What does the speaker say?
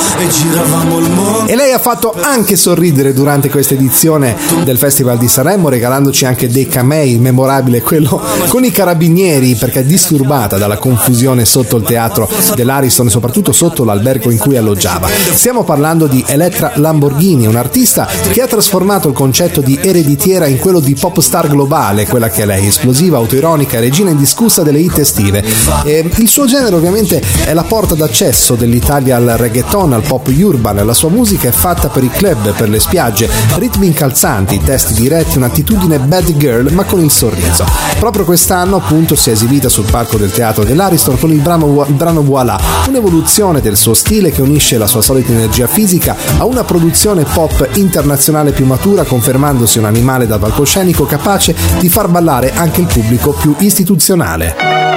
e giravamo il mondo. E lei ha fatto anche sorridere durante questa edizione del Festival di Sanremo, regalandoci anche dei camei, memorabile quello con i carabinieri, perché disturbata dalla confusione sotto il teatro dell'Ariston e soprattutto sotto l'albergo in cui alloggiava. Stiamo parlando di Elettra Lamborghini, un'artista che ha trasformato il concetto di ereditiera in quello di pop star globale, quella che è lei, esplosiva, autoironica, regina indiscussa delle hit estive. E il suo genere ovviamente è la porta d'accesso dell'Italia al reggaeton, al pop urban. La sua musica è fatta per i club, per le spiagge, ritmi incalzanti, testi diretti, un'attitudine bad girl ma con il sorriso. Proprio quest'anno appunto si è esibita sul palco del teatro dell'Ariston con il brano Voilà, un'evoluzione del suo stile che unisce la sua solita energia fisica a una produzione pop internazionale più matura, confermandosi un animale dal palcoscenico capace di far ballare anche il pubblico più istituzionale.